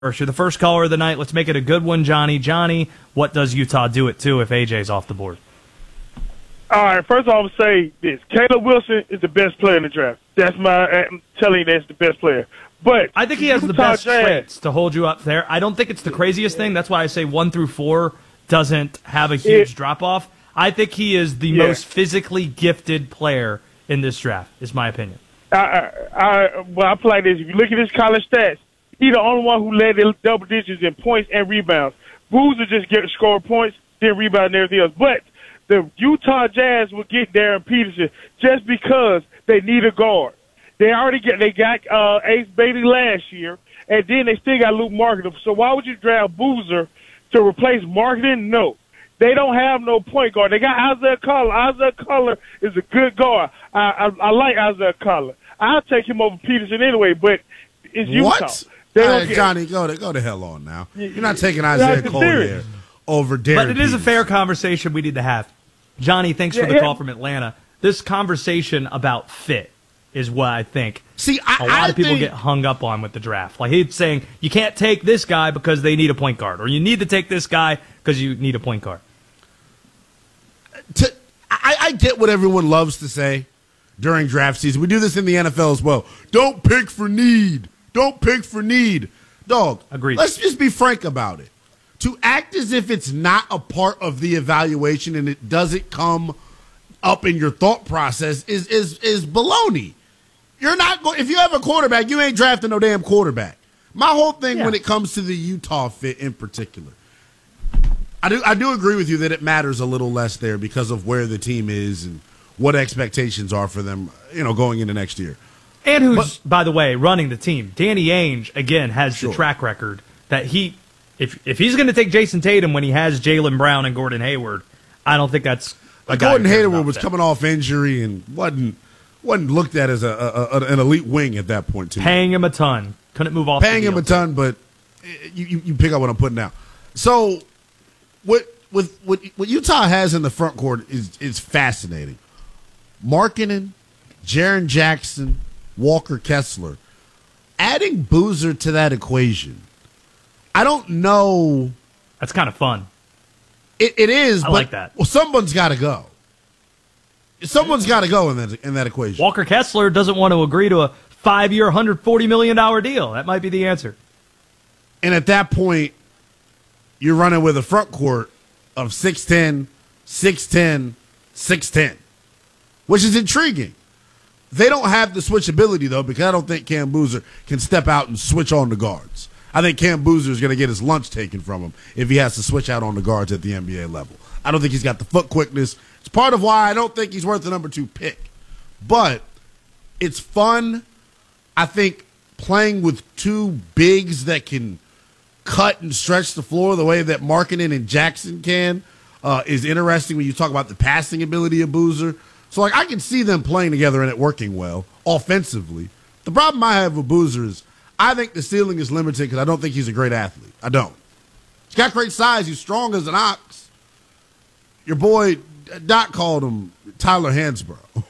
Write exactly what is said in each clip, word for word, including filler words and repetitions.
Or you're the first caller of the night. Let's make it a good one, Johnny. Johnny, what does Utah do it to if A J's off the board? All right, first of all, I would say this. Caleb Wilson is the best player in the draft. That's my I'm telling you that's the best player. But I think he has the best traits to hold you up there. I don't think it's the craziest thing. That's why I say one through four doesn't have a huge drop-off. I think he is the yeah. most physically gifted player in this draft, is my opinion. I, I, I, well, I play like this. If you look at his college stats, he's the only one who led in double digits in points and rebounds. Boozer just get score points, then rebound and everything else. But the Utah Jazz will get Darren Peterson just because they need a guard. They already get they got uh, Ace Bailey last year, and then they still got Luke Marketing. So why would you draft Boozer to replace Marketing? No. They don't have no point guard. They got Isaiah Collar. Isaiah Collar is a good guard. I, I, I like Isaiah Collar. I'll take him over Peterson anyway, but it's Utah. What? Hey, Johnny, go to go to hell on now. You're not taking Isaiah Collar there over Darren But it is Peterson. a fair conversation we need to have. Johnny, thanks for yeah, the yeah. call from Atlanta. This conversation about fit is what I think See, I, a lot I of people think, get hung up on with the draft. Like he's saying, you can't take this guy because they need a point guard, or you need to take this guy because you need a point guard. To, I, I get what everyone loves to say during draft season. We do this in the N F L as well. Don't pick for need. Don't pick for need. Dog, Agreed. Let's just be frank about it. To act as if it's not a part of the evaluation and it doesn't come up in your thought process is is is baloney. You're not going. If you have a quarterback, you ain't drafting no damn quarterback. My whole thing Yeah. when it comes to the Utah fit in particular, I do I do agree with you that it matters a little less there because of where the team is and what expectations are for them, you know, going into next year. And who's, but, by the way, running the team. Danny Ainge, again, has sure. the track record that he, if if he's going to take Jason Tatum when he has Jaylen Brown and Gordon Hayward, I don't think that's a guy Gordon who cares Hayward about was that. coming off injury and wasn't wasn't looked at as a, a, a an elite wing at that point, too. Paying him a ton. Couldn't move off Paying the him a deal. ton, but you, you, you pick up what I'm putting down. So what with what, what Utah has in the front court is is fascinating. Markkanen, Jaren Jackson, Walker Kessler. Adding Boozer to that equation, I don't know. That's kind of fun. It, it is, I but like that. Well, someone's got to go. Someone's got to go in that in that equation. Walker Kessler doesn't want to agree to a five-year, one hundred forty million dollars deal. That might be the answer. And at that point, you're running with a front court of six ten, six ten, six ten, which is intriguing. They don't have the switchability, though, because I don't think Cam Boozer can step out and switch on the guards. I think Cam Boozer is going to get his lunch taken from him if he has to switch out on the guards at the N B A level. I don't think he's got the foot quickness. It's part of why I don't think he's worth the number two pick. But it's fun. I think playing with two bigs that can cut and stretch the floor the way that Markkanen and Jackson can uh, is interesting when you talk about the passing ability of Boozer. So, like, I can see them playing together and it working well offensively. The problem I have with Boozer is I think the ceiling is limited because I don't think he's a great athlete. I don't. He's got great size. He's strong as an ox. Your boy Doc called him Tyler Hansbrough.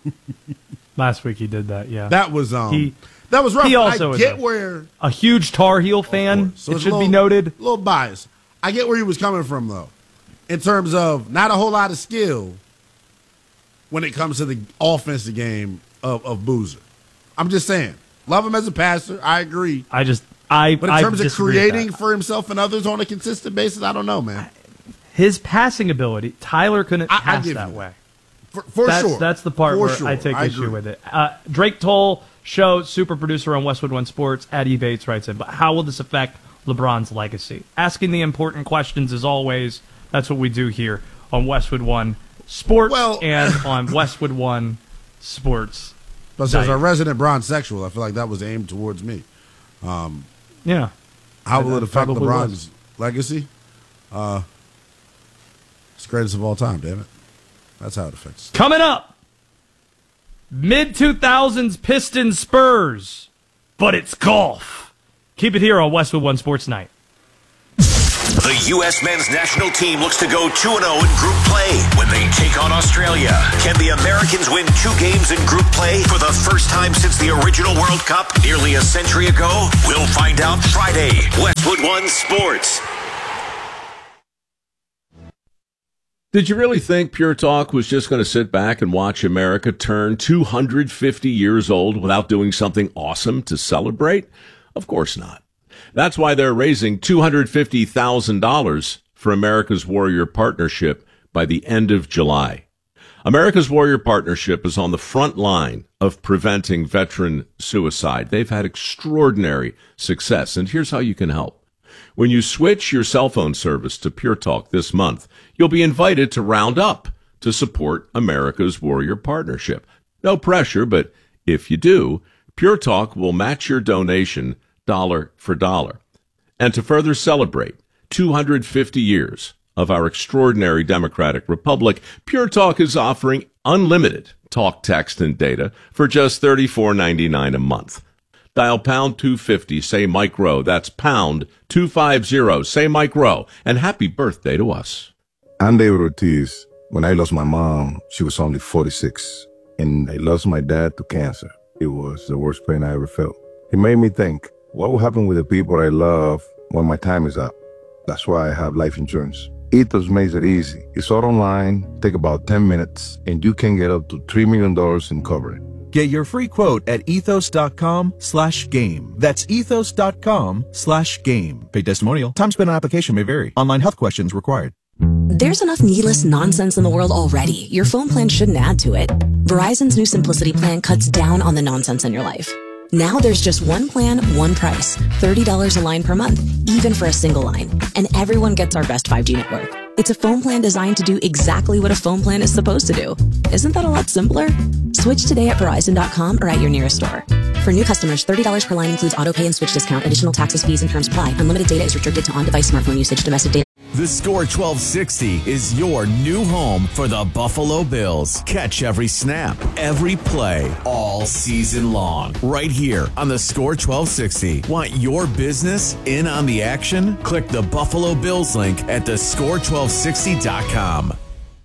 Last week he did that, yeah. That was um, He- that was rough. he also I is get a- where A huge Tar Heel fan, so it it's should a be little- noted. A little biased. I get where he was coming from, though, in terms of not a whole lot of skill when it comes to the offensive game of, of Boozer. I'm just saying. Love him as a passer. I agree. I just, I, But in I terms of disagree with creating that. for himself and others on a consistent basis, I don't know, man. His passing ability, Tyler couldn't I- I pass give that you way. For, for that's, sure. That's the part For where sure. I take I issue agree. with it. Uh, Drake Toll, show, super producer on Westwood One Sports, Eddie Bates writes in, but how will this affect LeBron's legacy? Asking the important questions as always. That's what we do here on Westwood One Sports Well- and on Westwood One Sports. But as a resident bronzexual, I feel like that was aimed towards me. Um, Yeah. how It- will it it affect probably LeBron's was. legacy? Uh, it's the greatest of all time, damn it. That's how it affects. Coming up, mid two thousands Pistons Spurs, but it's golf. Keep it here on Westwood One Sports Night. The U S men's national team looks to go two and oh in group play when they take on Australia. Can the Americans win two games in group play for the first time since the original World Cup nearly a century ago? We'll find out Friday. Westwood One Sports. Did you really think Pure Talk was just going to sit back and watch America turn two hundred fifty years old without doing something awesome to celebrate? Of course not. That's why they're raising two hundred fifty thousand dollars for America's Warrior Partnership by the end of July. America's Warrior Partnership is on the front line of preventing veteran suicide. They've had extraordinary success, and here's how you can help. When you switch your cell phone service to Pure Talk this month, you'll be invited to round up to support America's Warrior Partnership. No pressure, but if you do, Pure Talk will match your donation dollar for dollar. And to further celebrate two hundred fifty years of our extraordinary democratic republic, Pure Talk is offering unlimited talk, text, and data for just thirty-four ninety-nine a month. Dial pound two fifty, say Mike Rowe. That's pound two fifty, say Mike Rowe. And happy birthday to us. I'm David Ortiz. When I lost my mom, she was only forty-six. And I lost my dad to cancer. It was the worst pain I ever felt. It made me think, what will happen with the people I love when my time is up? That's why I have life insurance. Ethos makes it easy. It's all online, take about ten minutes, and you can get up to three million dollars in coverage. Get your free quote at ethos.com slash game. That's ethos.com slash game. Paid testimonial. Time spent on application may vary. Online health questions required. There's enough needless nonsense in the world already. Your phone plan shouldn't add to it. Verizon's new Simplicity plan cuts down on the nonsense in your life. Now there's just one plan, one price. thirty dollars a line per month, even for a single line. And everyone gets our best five G network. It's a phone plan designed to do exactly what a phone plan is supposed to do. Isn't that a lot simpler? Switch today at Verizon dot com or at your nearest store. For new customers, thirty dollars per line includes auto pay and switch discount. Additional taxes, fees, and terms apply. Unlimited data is restricted to on-device smartphone usage. Domestic data. The Score twelve sixty is your new home for the Buffalo Bills. Catch every snap, every play, all season long. Right here on the Score twelve sixty. Want your business in on the action? Click the Buffalo Bills link at the score twelve sixty dot com.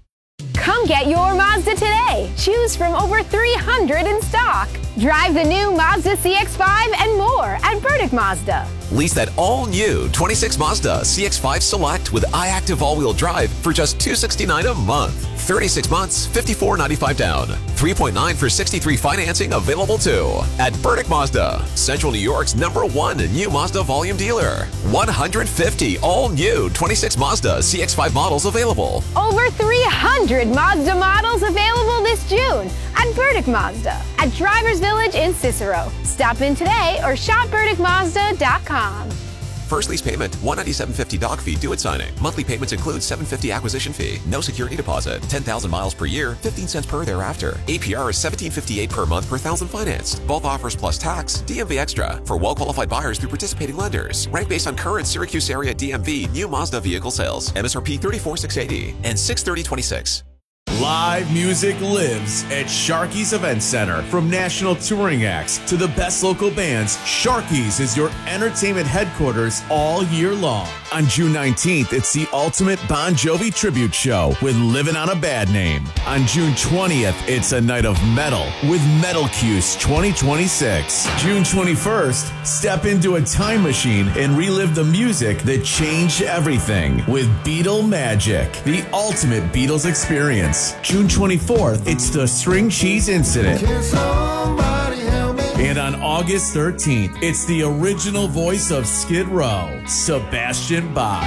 Come get your Mazda today. Choose from over three hundred in stock. Drive the new Mazda C X five and more at Burdick Mazda. Lease that all-new twenty-six Mazda C X five Select with iActive all-wheel drive for just two hundred sixty-nine dollars a month. thirty-six months, fifty-four ninety-five down. three point nine for sixty-three financing available too. At Burdick Mazda, Central New York's number one new Mazda volume dealer. one hundred fifty all-new twenty-six Mazda C X five models available. Over three hundred Mazda models available this June at Burdick Mazda at Drivers Village in Cicero. Stop in today or shop burdick mazda dot com. First lease payment, one hundred ninety-seven fifty doc fee due at signing. Monthly payments include seven hundred fifty acquisition fee. No security deposit. ten thousand miles per year, fifteen cents per thereafter. A P R is seventeen fifty-eight per month per thousand financed. Both offers plus tax. D M V Extra for well-qualified buyers through participating lenders. Ranked based on current Syracuse area D M V new Mazda vehicle sales. M S R P thirty-four thousand six hundred eighty and six thirty twenty-six. Live music lives at Sharky's Event Center. From national touring acts to the best local bands, Sharky's is your entertainment headquarters all year long. On June nineteenth, it's the ultimate Bon Jovi tribute show with Livin' on a Bad Name. On June twentieth, it's a night of metal with Metal Cuse twenty twenty-six. June twenty-first, step into a time machine and relive the music that changed everything with Beatle Magic, the ultimate Beatles experience. June twenty-fourth, it's the String Cheese Incident. And on August thirteenth, it's the original voice of Skid Row, Sebastian Bach.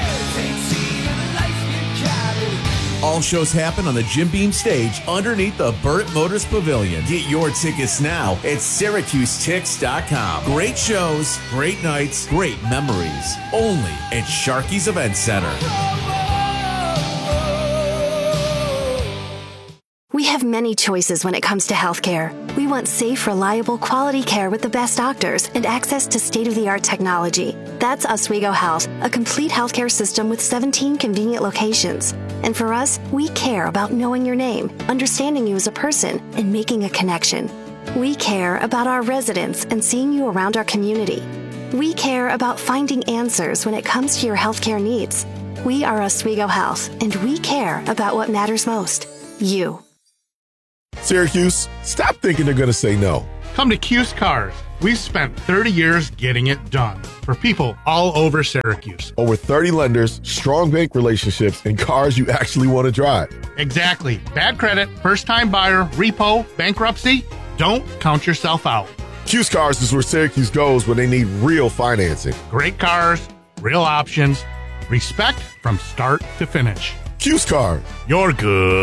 All shows happen on the Jim Beam stage underneath the Burt Motors Pavilion. Get your tickets now at Syracuse Tix dot com. Great shows, great nights, great memories. Only at Sharky's Event Center. We have many choices when it comes to healthcare. We want safe, reliable, quality care with the best doctors and access to state-of-the-art technology. That's Oswego Health, a complete healthcare system with seventeen convenient locations. And for us, we care about knowing your name, understanding you as a person, and making a connection. We care about our residents and seeing you around our community. We care about finding answers when it comes to your healthcare needs. We are Oswego Health, and we care about what matters most. You. Syracuse, stop thinking they're going to say no. Come to Cuse Cars. We've spent thirty years getting it done for people all over Syracuse. Over thirty lenders, strong bank relationships, and cars you actually want to drive. Exactly. Bad credit, first-time buyer, repo, bankruptcy. Don't count yourself out. Cuse Cars is where Syracuse goes when they need real financing. Great cars, real options, respect from start to finish. Cuse Cars. You're good.